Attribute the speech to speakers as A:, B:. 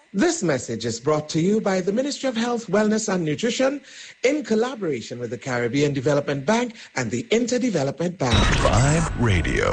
A: This message is brought to you by the Ministry of Health, Wellness and Nutrition in collaboration with the Caribbean Development Bank and the Interdevelopment Bank.
B: Vibe Radio.